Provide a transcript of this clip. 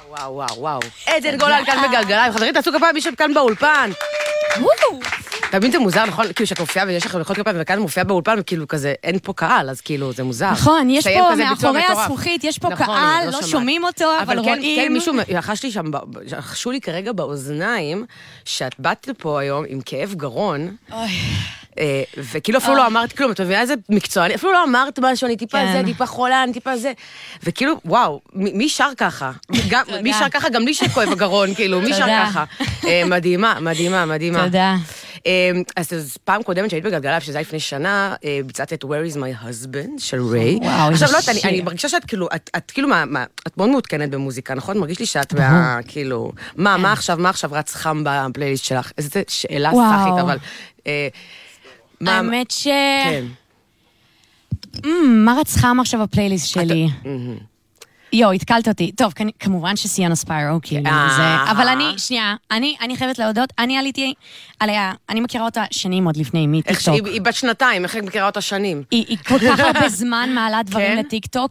וואו, וואו, וואו. עדן גולן כאן בגלגליים. חברים, תעשו כפיים מישהו כאן באולפן. תמיד זה מוזר, נכון? כאילו שאת מופיעה ויש לך מחיאות כפיים וכאן מופיעה באולפן, וכאילו כזה, אין פה קהל, אז כאילו זה מוזר. נכון, יש פה מאחורי הזכוכית, יש פה קהל, לא שומעים אותו, אבל רואים. כן, מישהו, יחשתי שם, יחשו לי כרגע באוזניים, שאת באת לפה היום עם כאב גרון, וכאילו אפילו לא אמרת כלום, את מביאה איזה מקצועני, אפילו לא אמרת משהו, אני טיפה זה, טיפה חולה, אני טיפה זה, וכאילו, וואו, מי שר ככה? מי שר ככה? גם לי שכואב הגרון, כאילו, מי שר ככה? מדהימה, מדהימה, מדהימה. תודה. אז פעם קודמת שהיית בגלגליים, שזה לפני שנה, ביצעת את Where is my husband של ריי. וואו, עכשיו לא, אני מרגישה שאת כאילו, את כאילו, את מאוד מעודכנת במוזיקה, נכון? מרגיש לי שאת כאילו, מה עכשיו רץ חם בפלייליסט שלך? איזו שאלה סחית, אבל... האמת ש... מה רץ חם עכשיו בפלייליסט שלי? התקלת אותי. טוב, כמובן שסיאנה ספיירו, כאילו, זה... אבל אני חייבת להודות, אני עליתי עליה, אני מכירה אותה שנים עוד לפני, מטיקטוק. היא בת שנתיים, איך היא מכירה אותה שנים? היא כל כך הרבה זמן מעלה דברים לטיקטוק,